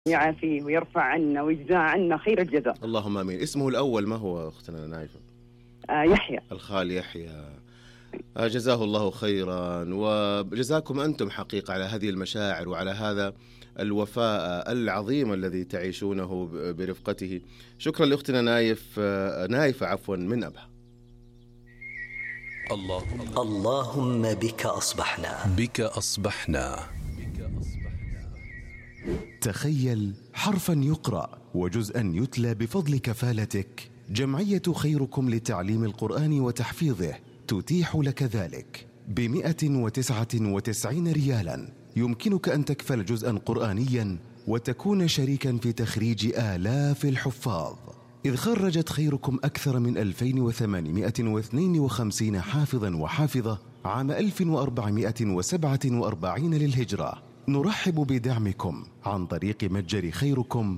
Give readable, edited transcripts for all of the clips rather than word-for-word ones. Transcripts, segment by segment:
يعافيه ويرفع عنا ويجزاه عنا خير الجزاء. اللهم امين. اسمه الاول ما هو اختنا نايفه؟ يحيى. الخال يحيى. جزاه الله خيرا، وجزاكم انتم حقيقه على هذه المشاعر وعلى هذا الوفاء العظيم الذي تعيشونه برفقته. شكرا لاختنا نايفه عفوا من ابها. اللهم بك أصبحنا. تخيل حرفا يقرأ وجزءا يتلى بفضل كفالتك. جمعية خيركم لتعليم القرآن وتحفيظه تتيح لك ذلك ب199 ريالا. يمكنك أن تكفل جزءا قرآنيا وتكون شريكا في تخريج آلاف الحفاظ، إذ خرجت خيركم أكثر من 2852 حافظا وحافظة عام 1447 للهجرة. نرحب بدعمكم عن طريق متجر خيركم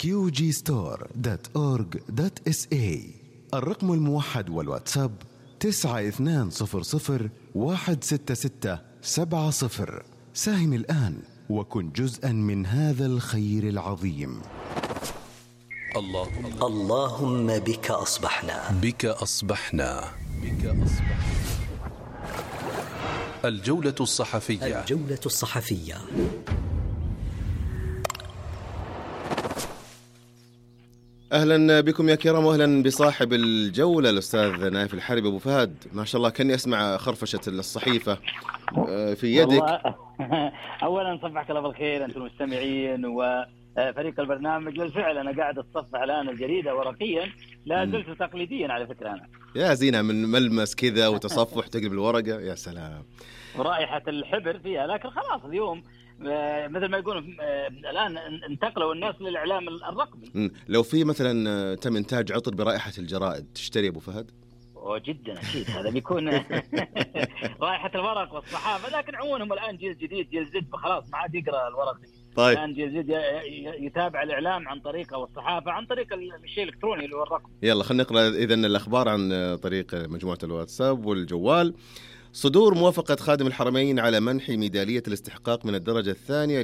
qgstore.org.sa. الرقم الموحد والواتساب 9200166770. ساهم الآن وكن جزءا من هذا الخير العظيم. اللهم بك أصبحنا. الجولة الصحفية. أهلا بكم يا كرام، وأهلا بصاحب الجولة الأستاذ نايف الحربي. أبو فهد، ما شاء الله كأني أسمع خرفشة الصحيفة في يدك. أولا صبحك الله بالخير أنتم المستمعين وفريق البرنامج. بالفعل أنا قاعد أتصفح الآن الجريدة ورقيا، لا زلت تقليديا على فكرة. أنا يا زينة من ملمس كذا وتصفح تقلب الورقة، يا سلام، ورائحة الحبر فيها. لكن خلاص اليوم مثل ما يقولون الآن انتقلوا الناس للإعلام الرقمي. لو في مثلا تم إنتاج عطر برائحة الجرائد تشتري أبو فهد؟ جدا أكيد، هذا بيكون رائحة الورق والصحافة. لكن عموما الآن جيل جديد، جيل زد، خلاص ما عاد يقرأ الورق. طيب الآن جيل زد يتابع الإعلام عن طريقه والصحافة عن طريق الشيء الإلكتروني اللي هو الرقم. يلا خلينا نقرأ إذن الأخبار عن طريق مجموعة الواتساب والجوال. صدور موافقة خادم الحرمين على منح ميدالية الاستحقاق من الدرجة الثانية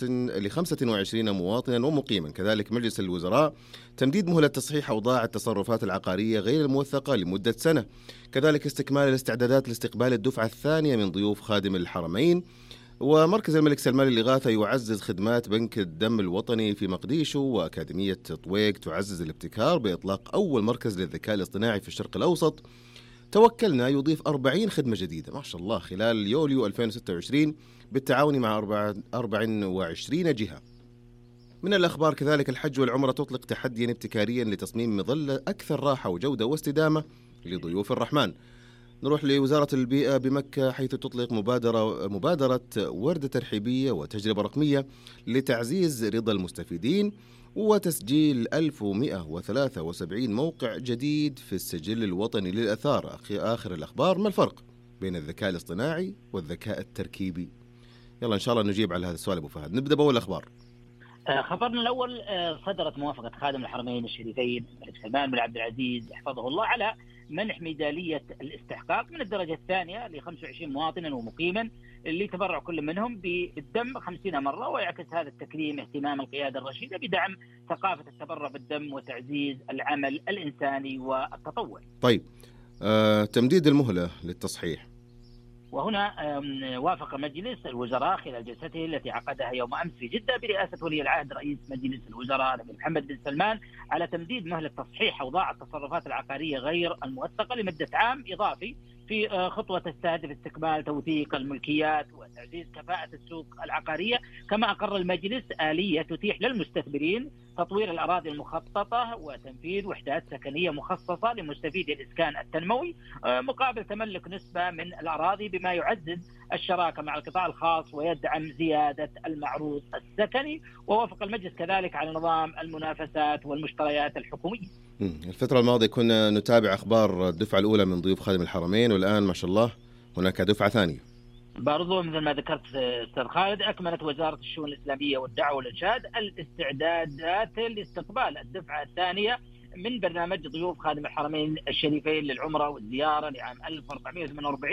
ل25 مواطنا ومقيما. كذلك مجلس الوزراء تمديد مهلة تصحيح أوضاع التصرفات العقارية غير الموثقة لمدة سنة. كذلك استكمال الاستعدادات لاستقبال الدفعة الثانية من ضيوف خادم الحرمين. ومركز الملك سلمان للإغاثة يعزز خدمات بنك الدم الوطني في مقديشو. وأكاديمية طويق تعزز الابتكار بإطلاق أول مركز للذكاء الاصطناعي في الشرق الأوسط. توكلنا يضيف 40 خدمة جديدة ما شاء الله خلال يوليو 2026 بالتعاون مع 24 جهة. من الأخبار كذلك الحج والعمرة تطلق تحديا ابتكاريا لتصميم مظلة أكثر راحة وجودة واستدامة لضيوف الرحمن. نروح لوزارة البيئة بمكة، حيث تطلق مبادرة وردة ترحيبية وتجربة رقمية لتعزيز رضا المستفيدين، وتسجيل 1173 موقع جديد في السجل الوطني للآثار. آخر الأخبار، ما الفرق بين الذكاء الاصطناعي والذكاء التركيبي؟ يلا إن شاء الله نجيب على هذا السؤال أبو فهد. نبدأ بأول الأخبار. خبرنا الأول، صدرت موافقة خادم الحرمين الشريفين الملك سلمان بن عبد العزيز حفظه الله على منح ميدالية الاستحقاق من الدرجة الثانية ل25 مواطنا ومقيما لتبرع كل منهم بالدم 50 مرة. ويعكس هذا التكريم اهتمام القيادة الرشيدة بدعم ثقافة التبرع بالدم وتعزيز العمل الإنساني والتطوعي. طيب تمديد المهلة للتصحيح. وهنا وافق مجلس الوزراء خلال جلسته التي عقدها يوم أمس في جدة برئاسة ولي العهد رئيس مجلس الوزراء نبي محمد بن سلمان على تمديد مهلة تصحيح أوضاع التصرفات العقارية غير الموثقة لمدة عام إضافي، في خطوة تستهدف استكمال توثيق الملكيات وتعزيز كفاءة السوق العقارية. كما أقر المجلس آلية تتيح للمستثمرين تطوير الأراضي المخططة وتنفيذ وحدات سكنية مخصصة لمستفيدي الإسكان التنموي مقابل تملك نسبة من الأراضي، بما يعزز الشراكة مع القطاع الخاص ويدعم زيادة المعروض السكني. ووافق المجلس كذلك على نظام المنافسات والمشتريات الحكومية. الفترة الماضية كنا نتابع أخبار الدفعة الأولى من ضيوف خادم الحرمين، والآن ما شاء الله هناك دفعة ثانية. برضو مثل ما ذكرت أستاذ خالد، أكملت وزارة الشؤون الإسلامية والدعوة والإرشاد الاستعدادات لاستقبال الدفعة الثانية من برنامج ضيوف خادم الحرمين الشريفين للعمرة والزيارة لعام 1448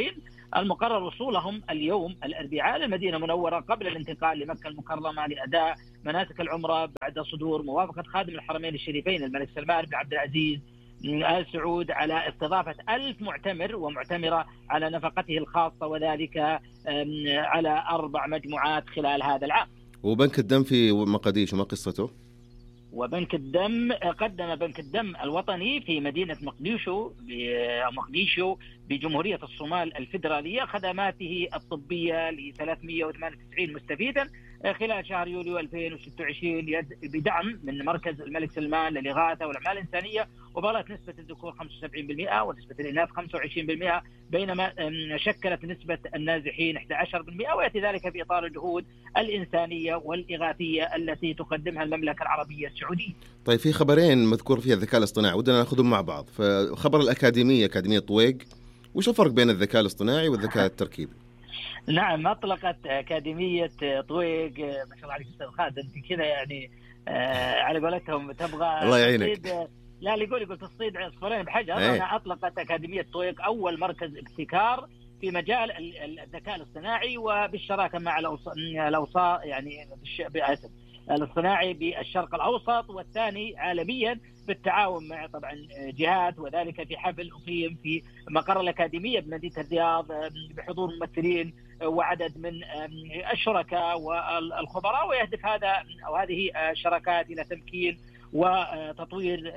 المقرر وصولهم اليوم الأربعاء للمدينة المنورة قبل الانتقال لمكة المكرمة لأداء مناسك العمرة بعد صدور موافقة خادم الحرمين الشريفين الملك سلمان بن عبد العزيز آل سعود على استضافة 1000 معتمر ومعتمرة على نفقته الخاصة، وذلك على 4 مجموعات خلال هذا العام. وبنك الدم في مقديش وما قصته؟ وبنك الدم قدم بنك الدم الوطني في مدينة مقديشو بجمهورية الصومال الفيدرالية خدماته الطبية ل 398 مستفيدا خلال شهر يوليو 2026 بدعم من مركز الملك سلمان للإغاثة والأعمال الإنسانية، وبلغت نسبة الذكور 75% ونسبة الإناث 25%، بينما شكلت نسبة النازحين 11%، ويأتي ذلك في إطار الجهود الإنسانية والإغاثية التي تقدمها المملكة العربية السعودية. طيب في خبرين مذكور فيها الذكاء الاصطناعي ودنا ناخذهم مع بعض. فخبر الأكاديمية، أكاديمية طويق، وش الفرق بين الذكاء الاصطناعي والذكاء التركيبي؟ نعم، أطلقت أكاديمية طويق، ما شاء الله عليك أستاذ خالد، أنت كذا يعني على قولتهم تبغى الله يعينك. لا اللي يقول تصيد عصفورين بحجر. أنا أطلقت أكاديمية طويق أول مركز ابتكار في مجال الذكاء الاصطناعي وبالشراكة مع الأوساط يعني الاصطناعي بالشرق الأوسط، والثاني عالميا بالتعاون مع طبعا جهات، وذلك في حفل أقيم في مقر الأكاديمية بمدينة الرياض بحضور ممثلين وعدد من الشركاء والخبراء، ويهدف هذا أو هذه الشراكات إلى تمكين وتطوير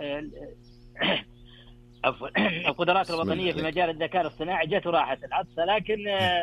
القدرات الوطنية في مجال الذكاء الاصطناعي. جت راحة العطسة، لكن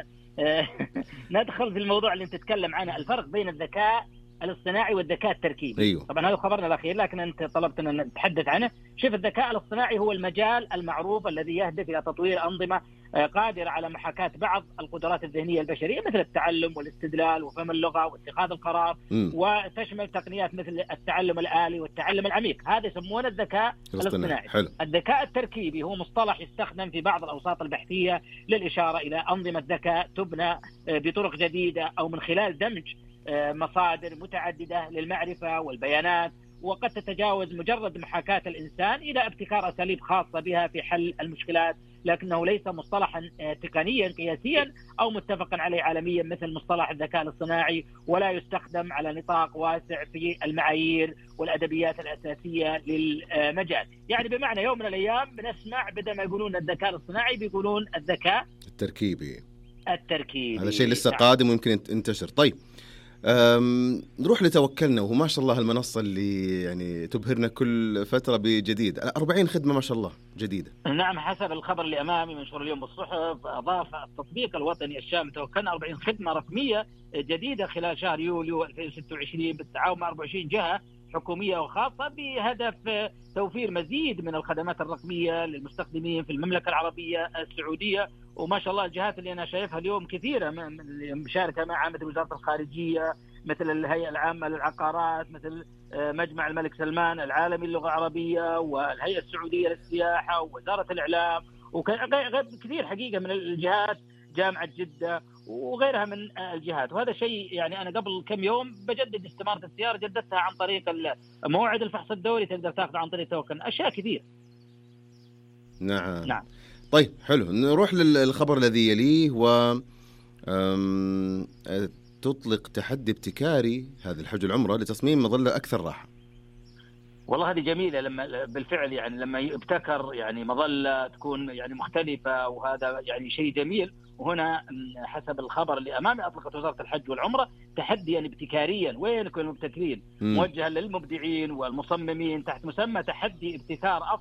ندخل في الموضوع اللي نتكلم عنه، الفرق بين الذكاء الاصطناعي والذكاء التركيبي. أيوه. طبعا هذا خبرنا الأخير، لكن أنت طلبت أن نتحدث عنه. شوف، الذكاء الاصطناعي هو المجال المعروف الذي يهدف إلى تطوير أنظمة قادرة على محاكاة بعض القدرات الذهنية البشرية مثل التعلم والاستدلال وفهم اللغة واتخاذ القرار، وتشمل تقنيات مثل التعلم الآلي والتعلم العميق. هذا يسمونه الذكاء الاصطناعي. الذكاء التركيبي هو مصطلح يستخدم في بعض الأوساط البحثية للإشارة إلى أنظمة ذكاء تبنى بطرق جديدة أو من خلال دمج مصادر متعددة للمعرفة والبيانات، وقد تتجاوز مجرد محاكاة الإنسان إلى ابتكار أساليب خاصة بها في حل المشكلات، لكنه ليس مصطلحا تقنيا قياسيا أو متفقا عليه عالميا مثل مصطلح الذكاء الاصطناعي، ولا يستخدم على نطاق واسع في المعايير والأدبيات الأساسية للمجال. يعني بمعنى يوم من الأيام بنسمع بدل ما يقولون الذكاء الاصطناعي بيقولون الذكاء التركيبي. هذا شيء لسه قادم ويمكن ينتشر. طيب نروح لتوكلنا، وهو ما شاء الله المنصة اللي يعني تبهرنا كل فترة بجديد، 40 خدمة ما شاء الله جديدة. نعم، حسب الخبر اللي أمامي منشور اليوم بالصحف، أضاف التطبيق الوطني الشامل توكلنا 40 خدمة رقمية جديدة خلال شهر يوليو 2026 بالتعاون مع 24 جهة حكومية وخاصة بهدف توفير مزيد من الخدمات الرقمية للمستخدمين في المملكة العربية السعودية. وما شاء الله الجهات اللي أنا شايفها اليوم كثيرة مشاركة مع مثل وزارة الخارجية، مثل الهيئة العامة للعقارات، مثل مجمع الملك سلمان العالمي للغة العربية، والهيئة السعودية للسياحة، ووزارة الإعلام، وغير كثير حقيقة من الجهات، جامعة جدة وغيرها من الجهات. وهذا شيء يعني أنا قبل كم يوم بجدد استمارة السيارة، جددتها عن طريق موعد الفحص الدوري، تقدر تاخذ عن طريق توكل، أشياء كثير. نعم. طيب حلو، نروح للخبر الذي يليه. و تطلق تحدي ابتكاري هذا الحج العمرة لتصميم مظلة أكثر راحة. والله هذه جميلة، لما بالفعل يعني لما يبتكر يعني مظلة تكون يعني مختلفة، وهذا يعني شيء جميل. وهنا حسب الخبر اللي أمامي أطلقت وزارة الحج والعمرة تحديا ابتكاريا، وينكم المبتكرين، موجها للمبدعين والمصممين تحت مسمى تحدي ابتكار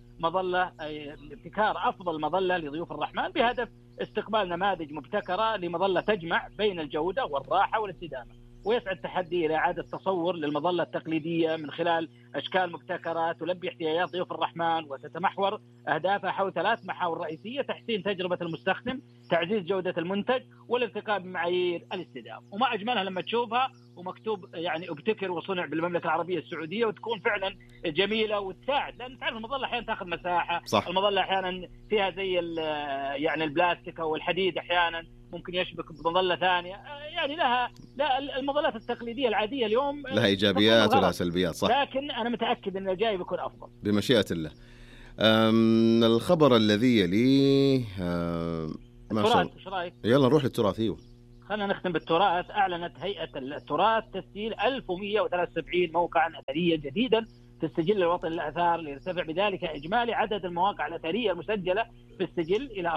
أفضل مظلة لضيوف الرحمن، بهدف استقبال نماذج مبتكرة لمظلة تجمع بين الجودة والراحة والاستدامة. ويسعى التحدي إلى إعادة تصور للمظلة التقليدية من خلال أشكال مبتكرة تلبي احتياجات ضيوف الرحمن، وتتمحور أهدافها حول 3 محاور رئيسية: تحسين تجربة المستخدم، تعزيز جودة المنتج، والارتقاء بمعايير الاستدامة. وما أجملها لما تشوفها ومكتوب يعني ابتكر وصنع بالمملكة العربية السعودية، وتكون فعلا جميلة وتساعد، لأن تعرف المظلة أحيانا تأخذ مساحة. صح. المظلة أحيانا فيها زي يعني البلاستيك أو الحديد، أحيانا ممكن يشبك بمظلة ثانية، يعني لا المظلات التقليدية العادية اليوم لها إيجابيات ولا سلبيات. صح. لكن أنا متأكد أن الجاي بيكون أفضل بمشيئة الله. الخبر الذي يليه ما شاء الله. التراث ايش رايك؟ يلا نروح للتراث. ايوه خلينا نختم بالتراث. أعلنت هيئة التراث تسجيل 1173 موقعا أثريا جديدا في السجل الوطني للآثار، ليرتفع بذلك إجمالي عدد المواقع الأثرية المسجلة في السجل إلى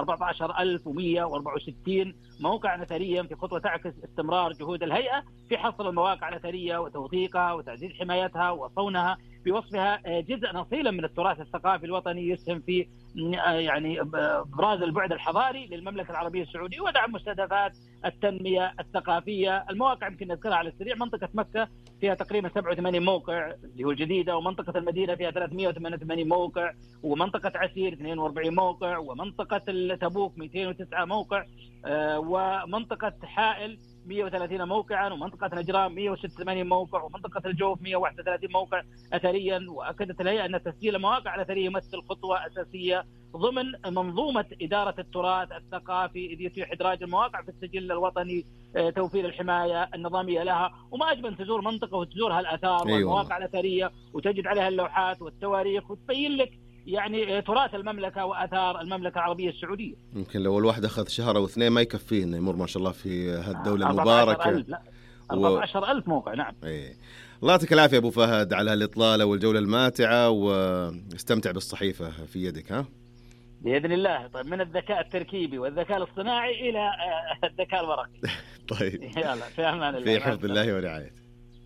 14164 موقعا أثريا، في خطوة تعكس استمرار جهود الهيئة في حصر المواقع الأثرية وتوثيقها وتعزيز حمايتها وصونها، بوصفها جزء أصيلا من التراث الثقافي الوطني يسهم في يعني ابراز البعد الحضاري للمملكه العربيه السعوديه ودعم مستهدفات التنميه الثقافيه. المواقع يمكن نذكرها على السريع: منطقه مكه فيها تقريبا 87 موقع اللي هو الجديده، ومنطقه المدينه فيها 388 موقع، ومنطقه عسير 42 موقع، ومنطقه تبوك 209 موقع، ومنطقه حائل 130 موقعا، ومنطقة نجران 186 موقع، ومنطقة الجوف 131 موقع أثريا. وأكدت الهيئة أن تسجيل المواقع الأثرية يمثل خطوة أساسية ضمن منظومة إدارة التراث الثقافي، إذ يتيح إدراج المواقع في السجل الوطني توفير الحماية النظامية لها. وما أجمل تزور منطقة وتزورها الآثار والمواقع الأثرية وتجد عليها اللوحات والتواريخ وتبين لك يعني تراث المملكة وآثار المملكة العربية السعودية. يمكن لو الواحد أخذ شهر أو اثنين ما يكفيه إنه يمر ما شاء الله في هالدولة المباركة. 14,000 موقع. نعم. إيه. الله يعطيك العافية أبو فهد على الإطلالة والجولة الماتعة، واستمتع بالصحيفة في يدك. ها بإذن الله. طيب، من الذكاء التركيبي والذكاء الاصطناعي إلى الذكاء الورقي. طيب يلا في أمان الله. في حفظ الله ورعايته.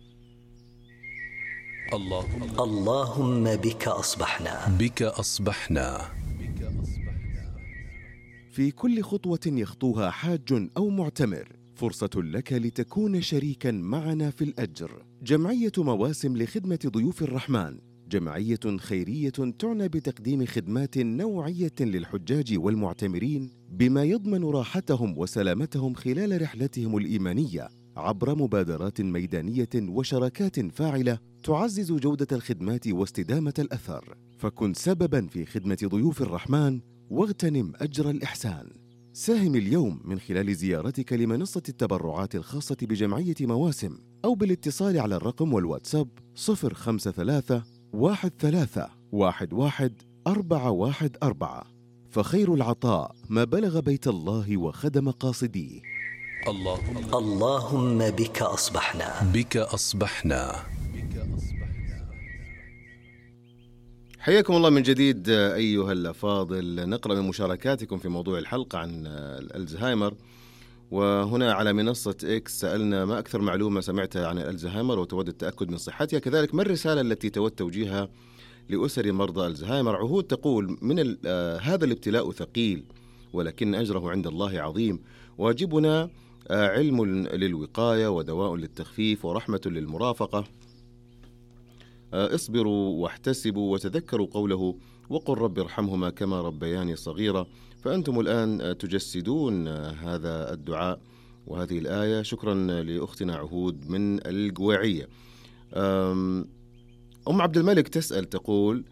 اللهم بك أصبحنا. بك أصبحنا. في كل خطوة يخطوها حاج أو معتمر فرصة لك لتكون شريكا معنا في الأجر. جمعية مواسم لخدمة ضيوف الرحمن جمعية خيرية تعنى بتقديم خدمات نوعية للحجاج والمعتمرين بما يضمن راحتهم وسلامتهم خلال رحلتهم الإيمانية عبر مبادرات ميدانية وشراكات فاعلة تعزز جودة الخدمات واستدامة الأثر. فكن سبباً في خدمة ضيوف الرحمن واغتنم أجر الإحسان. ساهم اليوم من خلال زيارتك لمنصة التبرعات الخاصة بجمعية مواسم أو بالاتصال على الرقم والواتساب 053 13 11 414. فخير العطاء ما بلغ بيت الله وخدم قاصديه. اللهم بك أصبحنا. بك أصبحنا. حياكم الله من جديد أيها الأفاضل. نقرأ من مشاركاتكم في موضوع الحلقة عن الألزهايمر. وهنا على منصة إكس سألنا: ما أكثر معلومة سمعتها عن الألزهايمر وتود التأكد من صحتها؟ كذلك ما الرسالة التي تود توجيهها لأسر مرضى الزهايمر؟ عهود تقول: من هذا الابتلاء ثقيل ولكن أجره عند الله عظيم، واجبنا علم للوقاية ودواء للتخفيف ورحمة للمرافقة. اصبروا واحتسبوا وتذكروا قوله: وقل رب ارحمهما كما ربياني صغيرا. فأنتم الآن تجسدون هذا الدعاء وهذه الآية. شكرا لأختنا عهود من القويعية. أم عبد الملك تسأل تقول: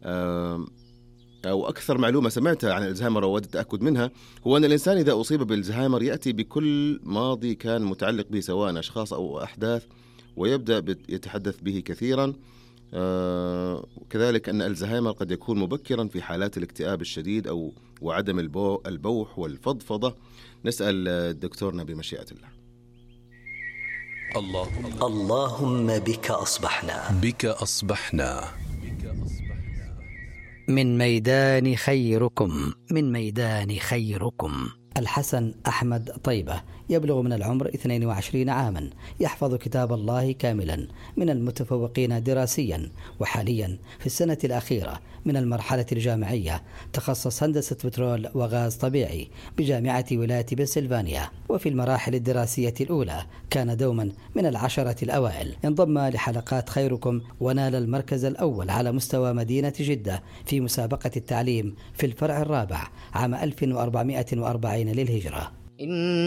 أو أكثر معلومة سمعتها عن الزهايمر وود التأكد منها هو أن الإنسان إذا أصيب بالزهايمر يأتي بكل ماضي كان متعلق به سواء أشخاص أو أحداث ويبدأ يتحدث به كثيرا. كذلك أن الزهايمر قد يكون مبكرا في حالات الاكتئاب الشديد أو وعدم البوح والفضفضة. نسأل دكتورنا بمشيئة الله. اللهم بك أصبحنا. بك أصبحنا. من ميدان خيركم. من ميدان خيركم. الحسن أحمد طيبة يبلغ من العمر 22 عاما، يحفظ كتاب الله كاملا، من المتفوقين دراسيا، وحاليا في السنة الأخيرة من المرحلة الجامعية، تخصص هندسة بترول وغاز طبيعي بجامعة ولاية بنسلفانيا. وفي المراحل الدراسية الأولى كان دوما من 10 الأوائل. انضم لحلقات خيركم ونال المركز الأول على مستوى مدينة جدة في مسابقة التعليم في الفرع الرابع عام 1440 للهجرة.